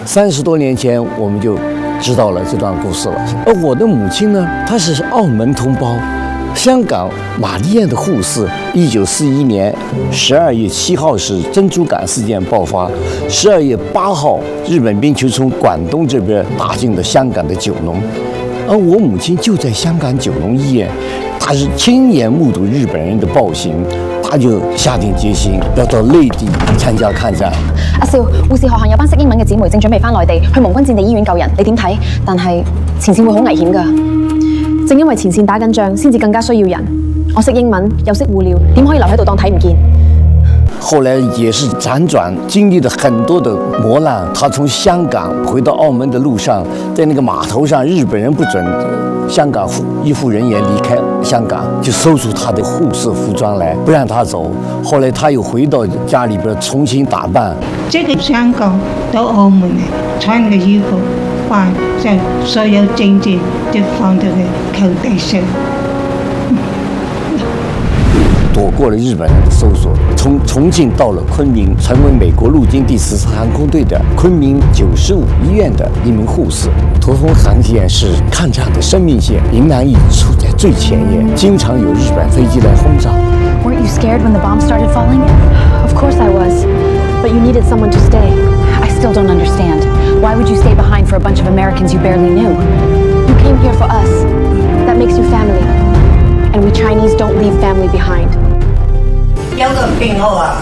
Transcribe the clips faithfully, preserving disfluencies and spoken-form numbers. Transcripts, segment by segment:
三十多年前我们就知道了这段故事了。而我的母亲呢，她是澳门同胞，香港玛丽艳的护士。一九四一年十二月七号是珍珠港事件爆发，十二月八号日本兵就从广东这边打进了香港的九龙，而我母亲就在香港九龙医院，她是亲眼目睹日本人的暴行。他就下定決心要到內地參加抗戰。 阿少，護士學校有班識英文嘅姊妹正準備翻內地去蒙軍戰地醫院救人，你點睇？但係前線會好危險㗎。正因為前線打緊仗，先至更加需要人。我識英文，又識護療，點可以留喺度當睇唔見？ 後來也是輾轉經歷了很多的磨難。他從香港回到澳門的路上，在那個碼頭上，日本人不准香港醫護人員離開香港，就搜出他的護士服裝來，不讓他走。後來他又回到家裏邊重新打扮。 這個香港到澳門呢，穿嘅衣服把就所有證件都放到佢口袋上。 躲過了日本人的搜索，從重慶到了昆明，成為美國陸軍第十四航空隊的昆明九十五醫院的一名護士。驼峰航線是抗戰的生命線，營南驛處在最前沿，經常有日本飛機來轟炸。 Weren't you scared when the bombs started falling? Of course I was, but you needed someone to stay. I still don't understand. Why would you stay behind for a bunch of Americans you barely knew? You came here for us. That makes you family. And we Chinese don't leave family behind. 有個病號啊，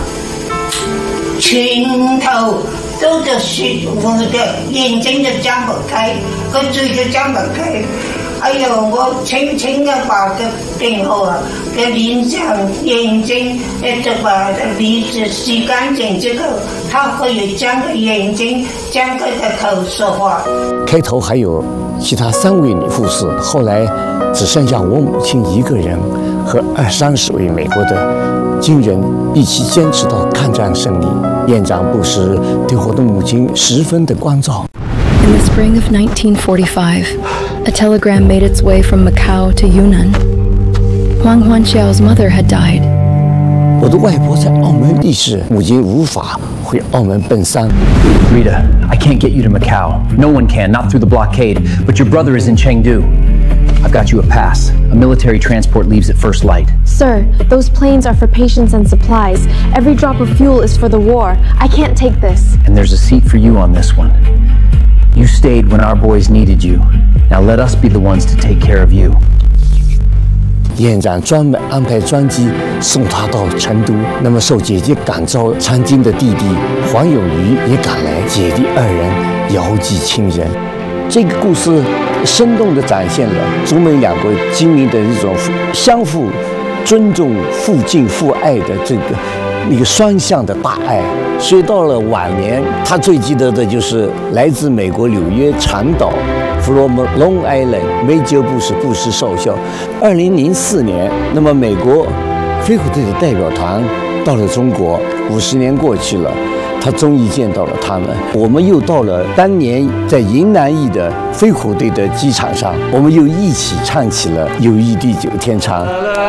全頭都就血糊嘅，眼睛就睜唔開，個嘴就睜唔開。哎呦，我輕輕嘅把個病號啊，個臉上、眼睛，誒就把鼻子洗乾淨之後，他可以將個眼睛、將個口說話。 開頭還有其他三位女護士，後來只剩下我母親一個人和二三十位美國的軍人一起堅持到抗戰勝利。院長布什對我的母親十分的關照。 In the spring of nineteen forty-five, a telegram made its way from Macau to Yunnan. Huang Huanqiao's mother had died. 我的外婆在澳門病逝，母親無法回澳門奔喪。 Rita, I can't get you to Macau. No one can, not through the blockade. But your brother is in Chengdu. I've got you a pass. A military transport leaves at first light. Sir, those planes are for patients and supplies. Every drop of fuel is for the war. I can't take this. And there's a seat for you on this one. You stayed when our boys needed you. Now let us be the ones to take care of you. 院长专门安排专机送他到成都。那么受姐姐感召参军的弟弟黄永瑜也赶来，姐弟二人遥寄亲人。这个故事生动地展现了中美两国军民的一种相互尊重、互敬互爱的这个一个双向的大爱。所以到了晚年，他最记得的就是来自美国纽约长岛 ，From Long Island Major Bush 布什少校。二零零四年，那么美国飞虎队的代表团到了中国，五十年过去了。他终于见到了他们。我们又到了当年在营南驿的飞虎队的机场上，我们又一起唱起了《友谊地久天长》。